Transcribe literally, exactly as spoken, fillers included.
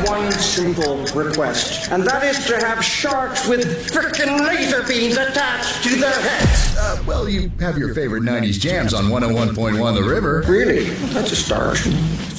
one simple request, and that is to have sharks with frickin' laser beams attached to their heads. Uh, well, you have your favorite nineties jams on one oh one point one The River. Really? That's a start.